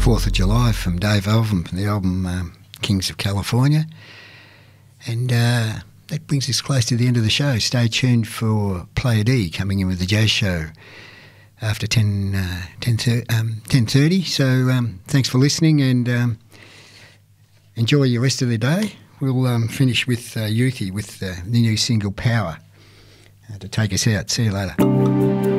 4th of July from Dave Elvin from the album Kings of California. And that brings us close to the end of the show. Stay tuned for Player D coming in with the Jazz Show after 10:30. So thanks for listening, and enjoy your rest of the day. We'll finish with Yuki with the new single Power to take us out. See you later.